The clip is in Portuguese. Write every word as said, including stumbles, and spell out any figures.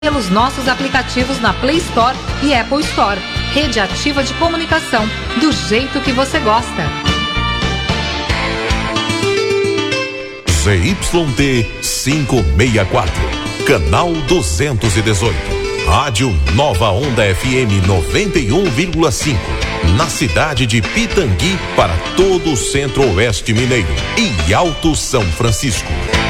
pelos nossos aplicativos na Play Store e Apple Store. Rede Ativa de Comunicação, do jeito que você gosta. Z Y D quinhentos e sessenta e quatro, canal duzentos e dezoito. Rádio Nova Onda F M noventa e um vírgula cinco, na cidade de Pitangui para todo o Centro-Oeste Mineiro e Alto São Francisco.